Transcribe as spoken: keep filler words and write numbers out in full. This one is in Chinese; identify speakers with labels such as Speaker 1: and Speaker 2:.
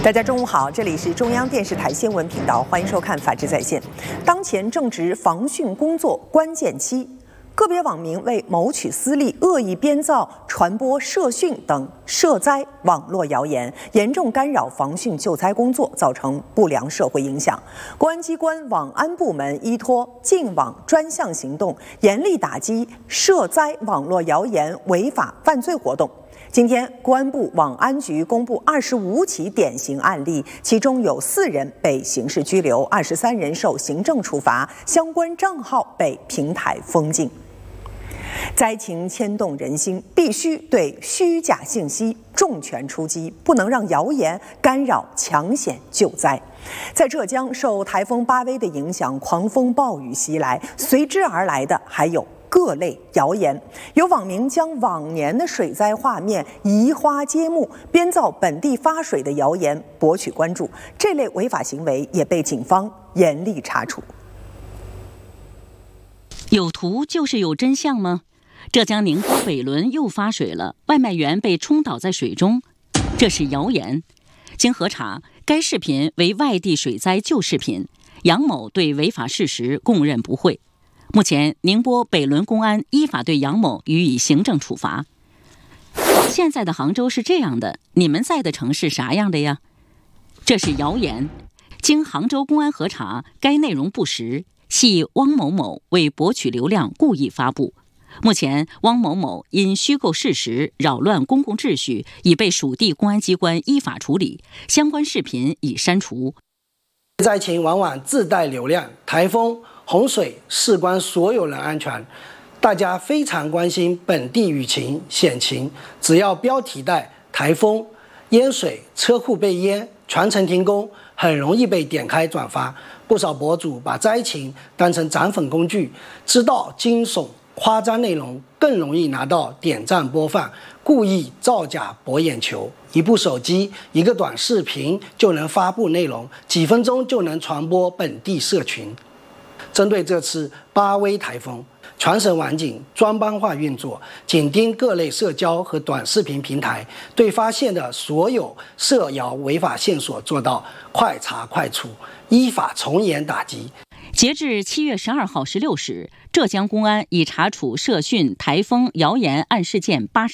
Speaker 1: 大家中午好，这里是中央电视台新闻频道，欢迎收看《法治在线》。当前正值防汛工作关键期，个别网民为谋取私利，恶意编造、传播涉汛等涉灾网络谣言，严重干扰防汛救灾工作，造成不良社会影响。公安机关网安部门依托净网专项行动，严厉打击涉灾网络谣言违法犯罪活动。今天，公安部网安局公布二十五起典型案例，其中有四人被刑事拘留，二十三人受行政处罚，相关账号被平台封禁。灾情牵动人心，必须对虚假信息重拳出击，不能让谣言干扰抢险救灾。在浙江，受台风巴威的影响，狂风暴雨袭来，随之而来的还有各类谣言。有网民将往年的水灾画面移花接木，编造本地发水的谣言，博取关注。这类违法行为也被警方严厉查处。
Speaker 2: 有图就是有真相吗？浙江宁波北仑又发水了，外卖员被冲倒在水中，这是谣言。经核查，该视频为外地水灾旧视频，杨某对违法事实供认不讳。目前，宁波北仑公安依法对杨某予以行政处罚。现在的杭州是这样的，你们在的城市啥样的呀？这是谣言。经杭州公安核查，该内容不实，系汪某某为博取流量故意发布。目前，汪某某因虚构事实扰乱公共秩序，已被属地公安机关依法处理，相关视频已删除。
Speaker 3: 灾情往往自带流量，台风、洪水事关所有人安全，大家非常关心本地雨情险情，只要标题带台风、淹水、车库被淹、全程停工，很容易被点开转发。不少博主把灾情当成涨粉工具，知道惊悚夸张内容更容易拿到点赞播放，故意造假博眼球。一部手机，一个短视频就能发布内容，几分钟就能传播本地社群。针对这次巴威台风，全省网警专班化运作，紧盯各类社交和短视频平台，对发现的所有涉谣违法线索做到快查快处，依法从严打击。
Speaker 2: 截至七月十二号十六时，浙江公安已查处涉汛、台风、谣言案事件八十。